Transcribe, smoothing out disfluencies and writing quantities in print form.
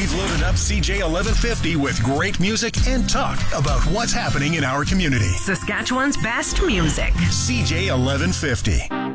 We've loaded up CJ 1150 with great music and talk about what's happening in our community. Saskatchewan's best music. CJ 1150.